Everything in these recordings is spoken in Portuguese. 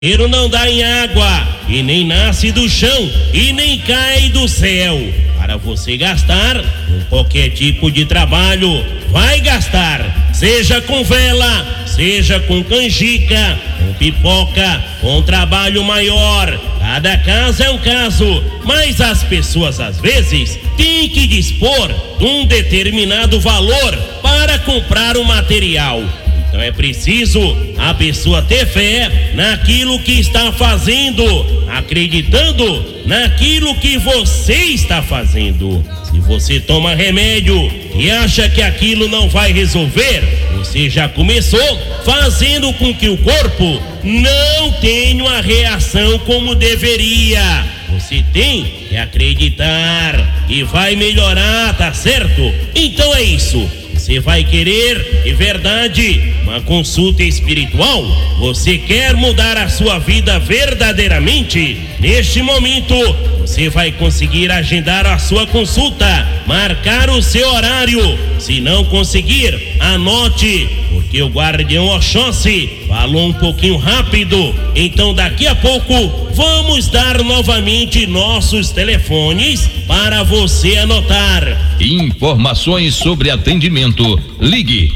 Dinheiro não dá em água, e nem nasce do chão, e nem cai do céu. Para você gastar com qualquer tipo de trabalho, vai gastar. Seja com vela, seja com canjica, com pipoca, com trabalho maior. Cada caso é um caso, mas as pessoas às vezes têm que dispor de um determinado valor para comprar o material. Então é preciso a pessoa ter fé naquilo que está fazendo, acreditando naquilo que você está fazendo. Se você toma remédio e acha que aquilo não vai resolver, você já começou fazendo com que o corpo não tenha uma reação como deveria. Você tem que acreditar que vai melhorar, tá certo? Então é isso. Você vai querer, de verdade, uma consulta espiritual? Você quer mudar a sua vida verdadeiramente? Neste momento, você vai conseguir agendar a sua consulta, marcar o seu horário. Se não conseguir, anote, porque o guardião Oxóssi falou um pouquinho rápido. Então daqui a pouco vamos dar novamente nossos telefones para você anotar. Informações sobre atendimento. Ligue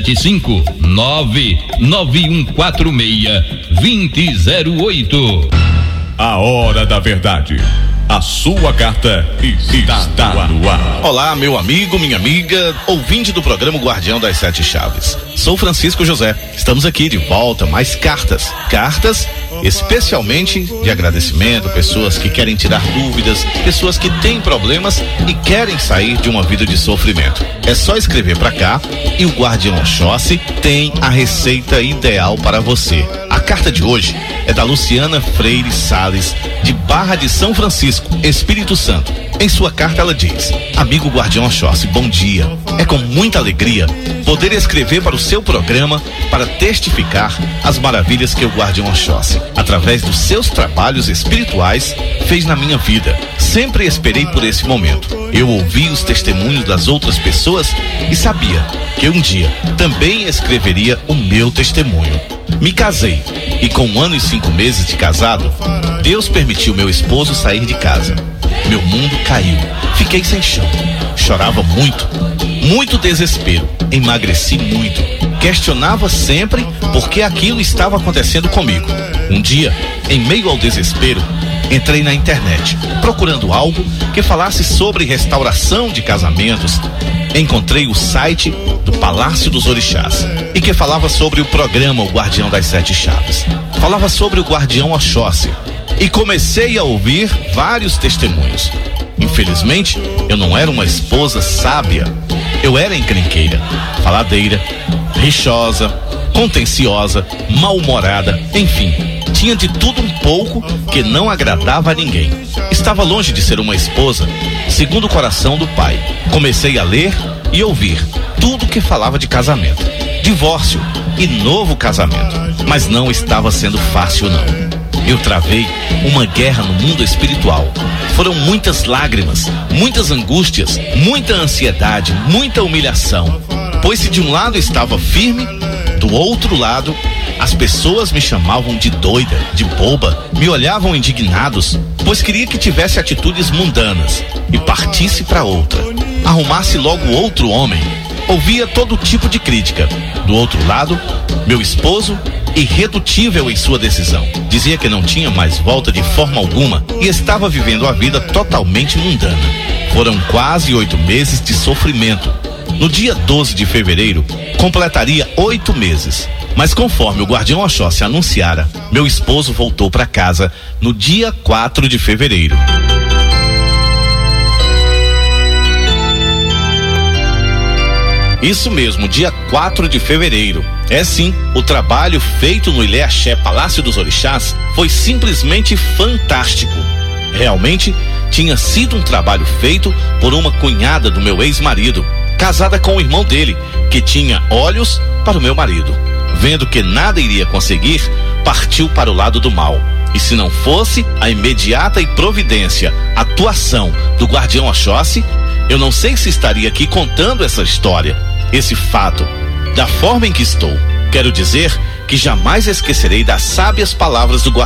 7599146-2008. A hora da verdade. A sua carta está no ar. Olá, meu amigo, minha amiga, ouvinte do programa Guardião das Sete Chaves. Sou Francisco José. Estamos aqui de volta, mais cartas. Cartas especialmente de agradecimento, pessoas que querem tirar dúvidas, pessoas que têm problemas e querem sair de uma vida de sofrimento. É só escrever para cá e o Guardião Oxóssi tem a receita ideal para você. A carta de hoje é da Luciana Freire Salles, de Barra de São Francisco, Espírito Santo. Em sua carta ela diz: amigo Guardião Oxóssi, bom dia. É com muita alegria poder escrever para o seu programa para testificar as maravilhas que o Guardião Oxóssi, através dos seus trabalhos espirituais, fez na minha vida. Sempre esperei por esse momento. Eu ouvi os testemunhos das outras pessoas e sabia que um dia também escreveria o meu testemunho. Me casei e com 1 ano e 5 meses de casado, Deus permitiu meu esposo sair de casa. Meu mundo caiu, fiquei sem chão, chorava muito desespero, emagreci muito, questionava sempre por que aquilo estava acontecendo comigo. Um dia, em meio ao desespero, entrei na internet, procurando algo que falasse sobre restauração de casamentos. Encontrei o site do Palácio dos Orixás e que falava sobre o programa O Guardião das Sete Chaves. Falava sobre o Guardião Oxóssi e comecei a ouvir vários testemunhos. Infelizmente, eu não era uma esposa sábia. Eu era encrenqueira, faladeira, rixosa, contenciosa, mal-humorada, enfim, tinha de tudo um pouco que não agradava a ninguém. Estava longe de ser uma esposa segundo o coração do pai. Comecei a ler e ouvir tudo que falava de casamento, divórcio e novo casamento, mas não estava sendo fácil não. Eu travei uma guerra no mundo espiritual. Foram muitas lágrimas, muitas angústias, muita ansiedade, muita humilhação. Pois se de um lado estava firme, do outro lado, as pessoas me chamavam de doida, de boba, me olhavam indignados, pois queria que tivesse atitudes mundanas e partisse para outra, arrumasse logo outro homem. Ouvia todo tipo de crítica. Do outro lado, meu esposo, irredutível em sua decisão, dizia que não tinha mais volta de forma alguma e estava vivendo a vida totalmente mundana. Foram quase 8 meses de sofrimento. No dia 12 de fevereiro, completaria 8 meses. Mas conforme o Guardião Oxóssi anunciara, meu esposo voltou para casa no dia 4 de fevereiro. Isso mesmo, dia 4 de fevereiro. É sim, o trabalho feito no Ilê Axé Palácio dos Orixás foi simplesmente fantástico. Realmente, tinha sido um trabalho feito por uma cunhada do meu ex-marido, casada com o irmão dele, que tinha olhos para o meu marido. Vendo que nada iria conseguir, partiu para o lado do mal. E se não fosse a imediata e providência atuação do Guardião Oxóssi, eu não sei se estaria aqui contando essa história, esse fato, da forma em que estou. Quero dizer que jamais esquecerei das sábias palavras do